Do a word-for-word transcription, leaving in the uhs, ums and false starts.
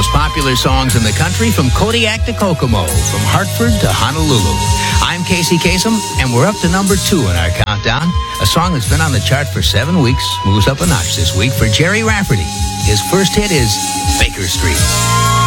most popular songs in the country from Kodiak to Kokomo, from Hartford to Honolulu. I'm Casey Kasem, and we're up to number two in our countdown. A song that's been on the chart for seven weeks moves up a notch this week for Jerry Rafferty. His first hit is Baker Street.